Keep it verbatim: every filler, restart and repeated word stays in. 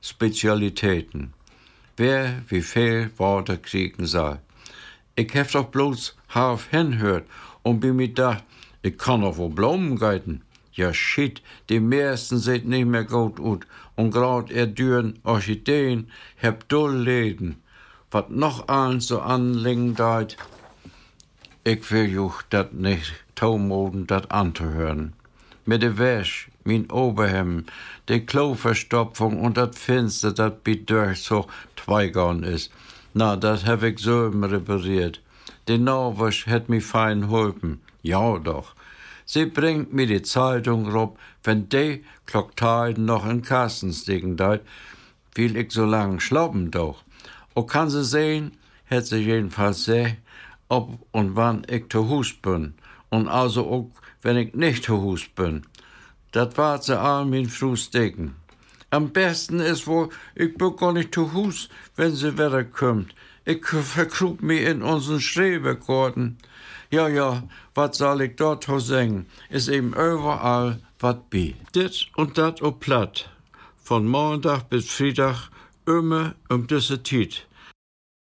Spezialitäten. Wer wie viel Worte kriegen soll. Ich hef doch bloß half hinhört und bin mir gedacht, ich kann doch wohl Blumen geiten. Ja, shit, die meisten sieht nicht mehr gut aus. Und grad er dürren Orchideen heb dull Läden. Wat noch eins so anlegen deit, ich will juch dat nicht taumoden, dat anzuhören. Mit de Wäsch, min Oberhemd, de Kloverstopfung und dat Fenster, dat bi durch so Tweigarn is. Na, dat hab ich so repariert. De Norwäsch het mi fein holpen. Ja doch. Sie bringt mir die Zeitung rob, wenn de Klockteiden noch in Kasten sticken deit, will ich so lang schlappen doch. O kann sie sehen, het sie jedenfalls seh, ob und wann ich zu Hus bin. Und also auch, wenn ich nicht zu Hus bin. Dat wart sie all min Frühstücken. Am besten ist wohl, ich bin gar nicht zu Hus, wenn sie wieder kommt. Ich verkrug mich in unseren Schrebergarten. Ja, ja, wat soll ich dort ho singen? Ist eben überall wat bi. Dit und dat o platt. Von Montag bis Freitag immer um diese Zeit.